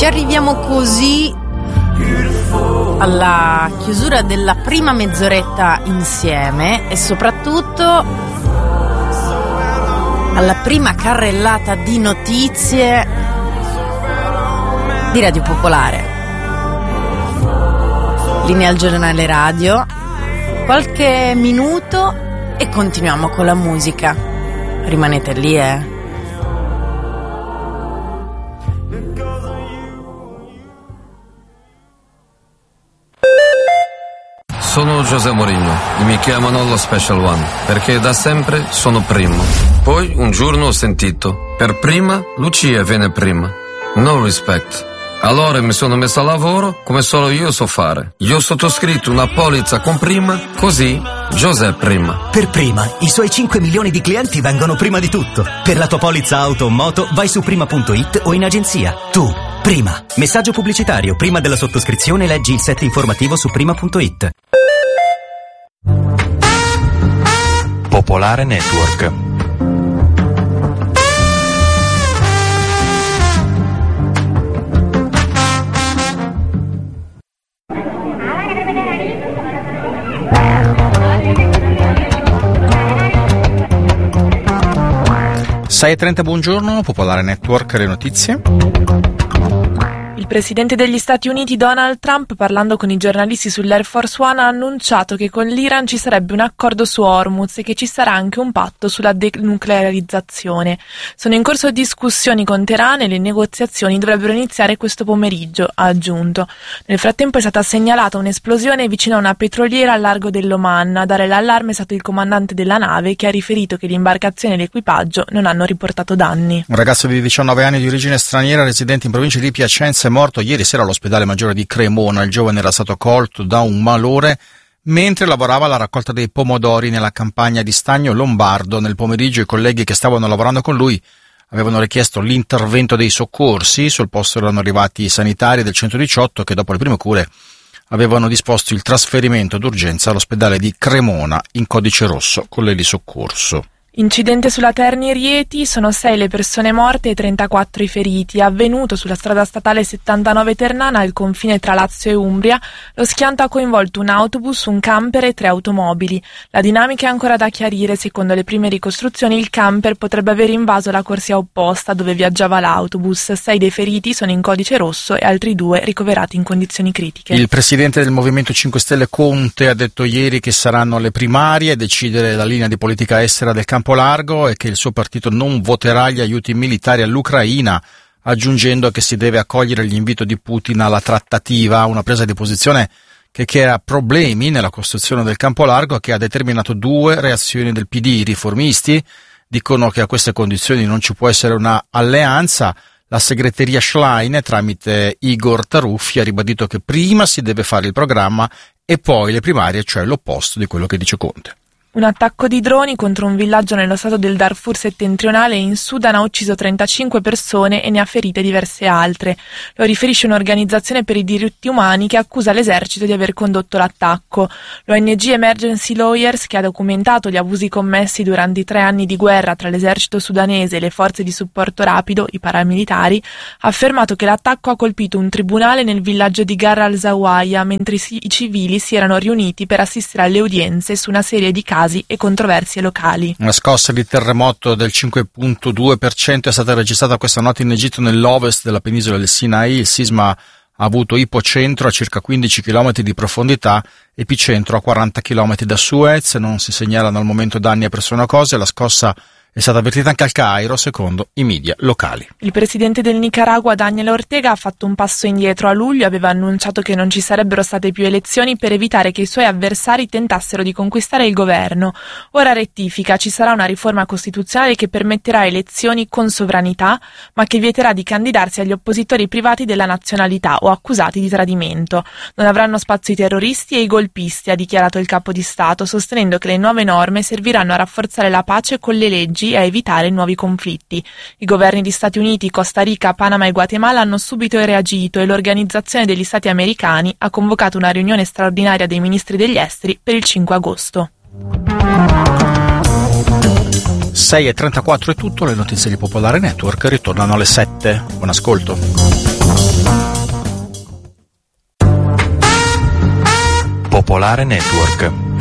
Ci arriviamo così alla chiusura della prima mezz'oretta insieme e soprattutto alla prima carrellata di notizie di Radio Popolare. Linea al giornale radio, qualche minuto e continuiamo con la musica. Rimanete lì, Sono José Mourinho e mi chiamano lo Special One perché da sempre sono primo. Poi un giorno ho sentito, per prima Lucia viene prima. No respect. Allora mi sono messo a lavoro come solo io so fare. Io ho sottoscritto una polizza con prima, così José prima. Per prima, i suoi 5 milioni di clienti vengono prima di tutto. Per la tua polizza auto o moto vai su prima.it o in agenzia. Tu, prima. Messaggio pubblicitario. Prima della sottoscrizione leggi il set informativo su prima.it. Popolare Network. Sei 30, buongiorno, Popolare Network, le notizie. Il presidente degli Stati Uniti Donald Trump, parlando con i giornalisti sull'Air Force One, ha annunciato che con l'Iran ci sarebbe un accordo su Hormuz e che ci sarà anche un patto sulla denuclearizzazione. Sono in corso discussioni con Teheran e le negoziazioni dovrebbero iniziare questo pomeriggio, ha aggiunto. Nel frattempo è stata segnalata un'esplosione vicino a una petroliera al largo dell'Oman. A dare l'allarme è stato il comandante della nave, che ha riferito che l'imbarcazione e l'equipaggio non hanno riportato danni. Un ragazzo di 19 anni di origine straniera, residente in provincia di Piacenza, è morto ieri sera all'ospedale maggiore di Cremona. Il giovane era stato colto da un malore mentre lavorava alla raccolta dei pomodori nella campagna di Stagno Lombardo. Nel pomeriggio i colleghi che stavano lavorando con lui avevano richiesto l'intervento dei soccorsi. Sul posto erano arrivati i sanitari del 118 che dopo le prime cure avevano disposto il trasferimento d'urgenza all'ospedale di Cremona in codice rosso con l'elisoccorso. Incidente sulla Terni-Rieti, sono 6 le persone morte e 34 i feriti. Avvenuto sulla strada statale 79 Ternana, al confine tra Lazio e Umbria. Lo schianto ha coinvolto un autobus, un camper e 3 automobili. La dinamica è ancora da chiarire. Secondo le prime ricostruzioni, il camper potrebbe aver invaso la corsia opposta dove viaggiava l'autobus. 6 dei feriti sono in codice rosso e altri 2 ricoverati in condizioni critiche. Il presidente del Movimento 5 Stelle Conte ha detto ieri che saranno le primarie a decidere la linea di politica estera del campo largo e che il suo partito non voterà gli aiuti militari all'Ucraina, aggiungendo che si deve accogliere l'invito di Putin alla trattativa, una presa di posizione che crea problemi nella costruzione del campo largo, che ha determinato 2 reazioni del PD. I riformisti dicono che a queste condizioni non ci può essere una alleanza. La segreteria Schlein, tramite Igor Taruffi, ha ribadito che prima si deve fare il programma e poi le primarie, cioè l'opposto di quello che dice Conte. Un attacco di droni contro un villaggio nello stato del Darfur settentrionale in Sudan ha ucciso 35 persone e ne ha ferite diverse altre. Lo riferisce un'organizzazione per i diritti umani che accusa l'esercito di aver condotto l'attacco. L'ONG Emergency Lawyers, che ha documentato gli abusi commessi durante i 3 anni di guerra tra l'esercito sudanese e le forze di supporto rapido, i paramilitari, ha affermato che l'attacco ha colpito un tribunale nel villaggio di Gar al-Zawiya, mentre i civili si erano riuniti per assistere alle udienze su una serie di casi e controversie locali. Una scossa di terremoto del 5,2% è stata registrata questa notte in Egitto, nell'ovest della penisola del Sinai. Il sisma ha avuto ipocentro a circa 15 km di profondità, epicentro a 40 km da Suez. Non si segnalano al momento danni a persone o cose. La scossa è stata avvertita anche al Cairo, secondo i media locali. Il presidente del Nicaragua, Daniel Ortega, ha fatto un passo indietro. A luglio aveva annunciato che non ci sarebbero state più elezioni per evitare che i suoi avversari tentassero di conquistare il governo. Ora rettifica: ci sarà una riforma costituzionale che permetterà elezioni con sovranità, ma che vieterà di candidarsi agli oppositori privati della nazionalità o accusati di tradimento. Non avranno spazio i terroristi e i golpisti, ha dichiarato il capo di Stato, sostenendo che le nuove norme serviranno a rafforzare la pace con le leggi e a evitare nuovi conflitti. I governi di Stati Uniti, Costa Rica, Panama e Guatemala hanno subito reagito e l'Organizzazione degli Stati Americani ha convocato una riunione straordinaria dei ministri degli esteri per il 5 agosto. 6:34 è tutto, le notizie di Popolare Network ritornano alle 7. Buon ascolto. Popolare Network.